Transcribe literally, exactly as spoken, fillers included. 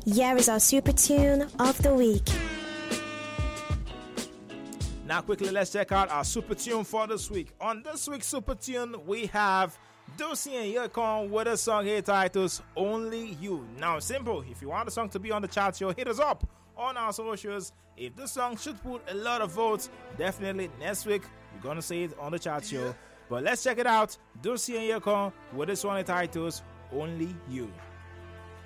Here is our super tune of the week. Now quickly, let's check out our super tune for this week. On this week's super tune, we have Dulcie and Yukon with a song here titled Only You. Now simple, if you want the song to be on the chart show, hit us up on our socials. If this song should put a lot of votes, definitely next week we're gonna see it on the chart show. But let's check it out. Dulcie and Yukon with this one titled Only You.